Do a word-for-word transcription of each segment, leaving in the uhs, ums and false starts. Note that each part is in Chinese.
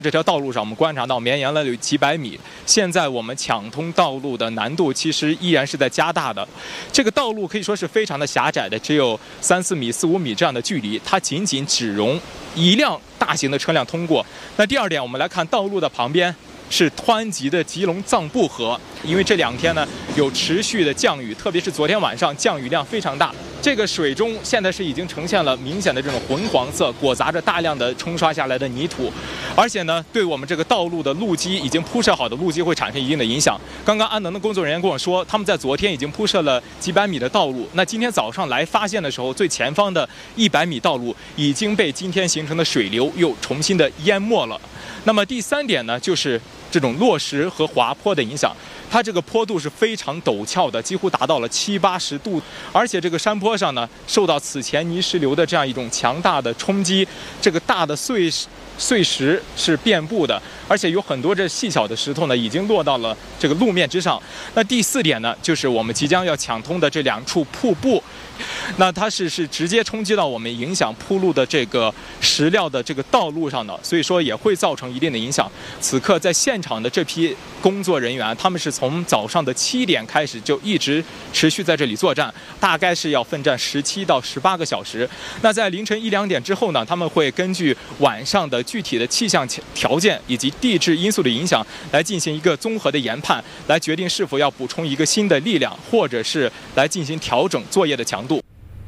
这条道路上，我们观察到绵延了有几百米。现在我们抢通道路的难度其实依然是在加大的。这个道路可以说是非常的狭窄的，只有三四米、四五米这样的距离，它仅仅只容一辆大型的车辆通过。那第二点，我们来看道路的旁边是湍急的吉隆藏布河，因为这两天呢有持续的降雨，特别是昨天晚上降雨量非常大。这个水中现在是已经呈现了明显的这种浑黄色，裹杂着大量的冲刷下来的泥土，而且呢，对我们这个道路的路基已经铺设好的路基会产生一定的影响。刚刚安能的工作人员跟我说，他们在昨天已经铺设了几百米的道路，那今天早上来发现的时候，最前方的一百米道路已经被今天形成的水流又重新的淹没了。那么第三点呢，就是这种落石和滑坡的影响。它这个坡度是非常陡峭的，几乎达到了七八十度，而且这个山坡上呢，受到此前泥石流的这样一种强大的冲击，这个大的碎碎石是遍布的，而且有很多这细小的石头呢，已经落到了这个路面之上。那第四点呢，就是我们即将要抢通的这两处瀑布，那它是是直接冲击到我们影响铺路的这个石料的这个道路上的，所以说也会造成一定的影响。此刻在现场的这批工作人员，他们是从早上的七点开始就一直持续在这里作战，大概是要奋战十七到十八个小时。那在凌晨一两点之后呢，他们会根据晚上的具体的气象条件以及地质因素的影响，来进行一个综合的研判，来决定是否要补充一个新的力量，或者是来进行调整作业的强度。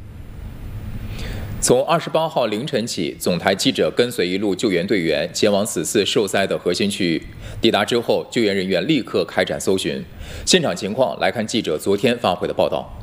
从二十八号凌晨起，总台记者跟随一路救援队员前往此次受灾的核心区域。抵达之后，救援人员立刻开展搜寻。现场情况来看记者昨天发回的报道。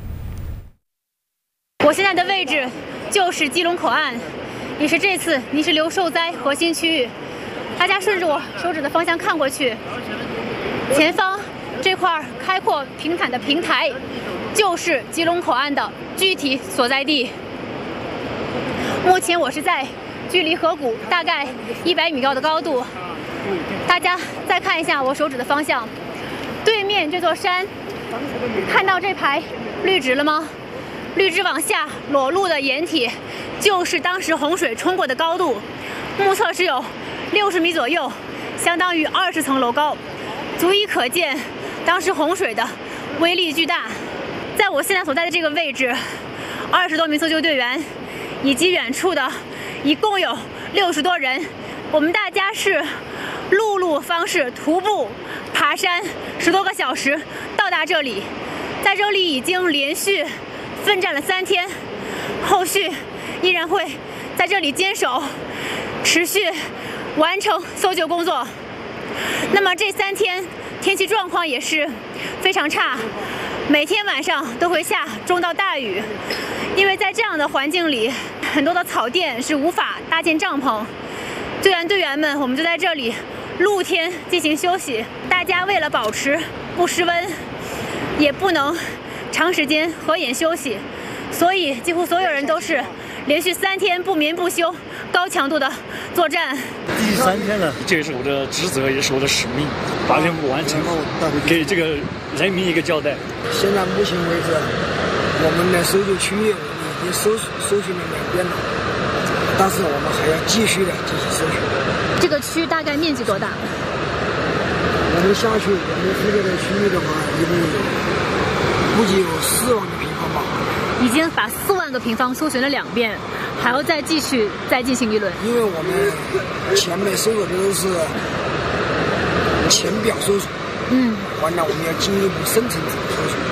我现在的位置就是基隆口岸，也是这次泥石流受灾核心区域。大家顺着我手指的方向看过去，前方这块开阔平坦的平台，就是基隆口岸的具体所在地。目前我是在距离河谷大概一百米高的高度，大家再看一下我手指的方向，对面这座山，看到这排绿植了吗？绿植往下裸露的掩体，就是当时洪水冲过的高度，目测是有六十米左右，相当于二十层楼高，足以可见当时洪水的威力巨大。在我现在所在的这个位置，二十多名搜救队员以及远处的一共有六十多人，我们大家是陆路方式徒步爬山十多个小时到达这里，在这里已经连续奋战了三天，后续依然会在这里坚守，持续完成搜救工作。那么这三天天气状况也是非常差，每天晚上都会下中到大雨，因为在这样的环境里，很多的草甸是无法搭建帐篷，救援队员们我们就在这里露天进行休息。大家为了保持不失温，也不能长时间合眼休息，所以几乎所有人都是连续三天不眠不休、高强度的作战。 第三天了，这也是我的职责，也是我的使命，把任务完成，给这个人民一个交代。 现在目前为止，我们的搜救区域已经搜搜寻了两遍了，但是我们还要继续的进行搜寻。 这个区大概面积多大？ 我们下去，我们这个的区域的话，一共估计有四万个平方吧。 已经把四万个平方搜寻了两遍，还要再继续再进行一轮。 因为我们前面搜索的都是浅表搜索，嗯，完了我们要进一步深层次搜索。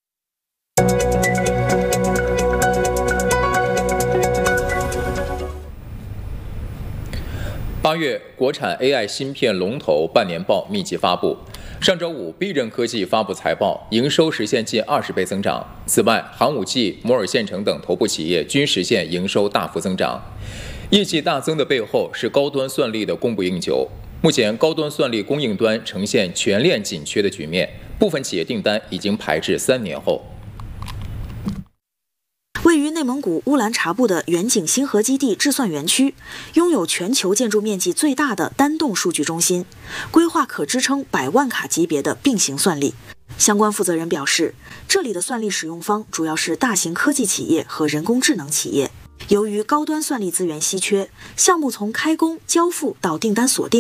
八月，国产 A I 芯片龙头半年报密集发布。上周五，必任科技发布财报，营收实现近二十倍增长。此外，寒武纪、摩尔线程等头部企业均实现营收大幅增长。业绩大增的背后是高端算力的供不应求。目前，高端算力供应端呈现全链紧缺的局面，部分企业订单已经排至三年后。 位于内蒙古乌兰察布的远景星河基地制算园区，拥有全球建筑面积最大的单栋数据中心，规划可支撑百万卡级别的并行算力。相关负责人表示，这里的算力使用方主要是大型科技企业和人工智能企业， 由于高端算力资源稀缺，项目从开工、交付到订单锁定